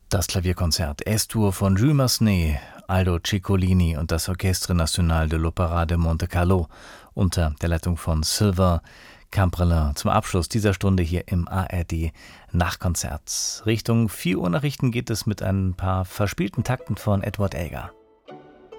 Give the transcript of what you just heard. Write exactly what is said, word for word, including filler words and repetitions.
Das Klavierkonzert Es-Dur von Jules Massenet, Aldo Ciccolini und das Orchestre National de l'Opéra de Monte Carlo unter der Leitung von Sylvain Camprelin zum Abschluss dieser Stunde hier im A R D Nachtkonzert. Richtung vier Uhr Nachrichten geht es mit ein paar verspielten Takten von Edward Elgar.